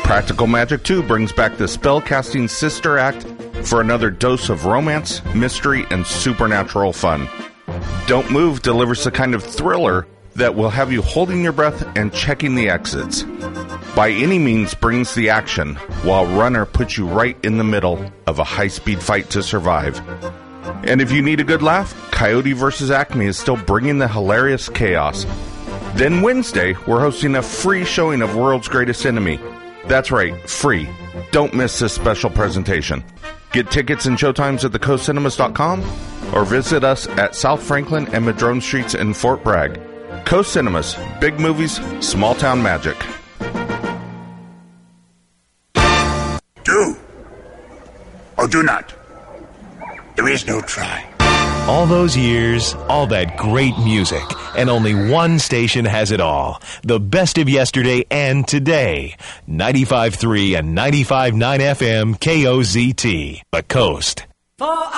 Practical Magic 2 brings back the spell-casting sister act for another dose of romance, mystery, and supernatural fun. Don't Move delivers the kind of thriller that will have you holding your breath and checking the exits. By Any Means brings the action, while Runner puts you right in the middle of a high-speed fight to survive. And if you need a good laugh, Coyote vs. Acme is still bringing the hilarious chaos. Then Wednesday, we're hosting a free showing of World's Greatest Enemy. That's right, free. Don't miss this special presentation. Get tickets and showtimes at thecoastcinemas.com or visit us at South Franklin and Madrone Streets in Fort Bragg. Coast Cinemas, big movies, small town magic. Do or do not. There is no try. All those years, all that great music, and only one station has it all. The best of yesterday and today. 95.3 and 95.9 FM KOZT. The Coast.